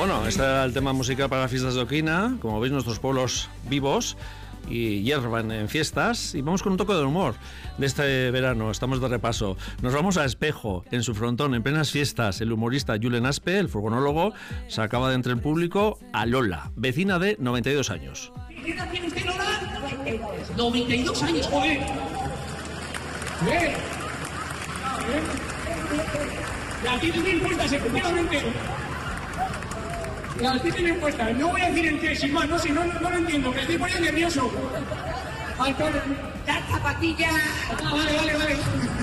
Bueno, este era el tema musical para las fiestas de Oquina. Como veis, nuestros pueblos vivos y hiervan en fiestas. Y vamos con un toque de humor de este verano. Estamos de repaso. Nos vamos a Espejo, en su frontón, en plenas fiestas. El humorista Julen Aspe, el furgonólogo, se acaba de entre el público a Lola, vecina de 92 años. ¿Qué edad tiene usted, Lola? 92 años, joder. Y a ti te importas, efectivamente. Y a ti te importa. No voy a decir en qué, sin más, no, si no lo entiendo, que estoy poniendo nervioso. Dar zapatillas. Vale.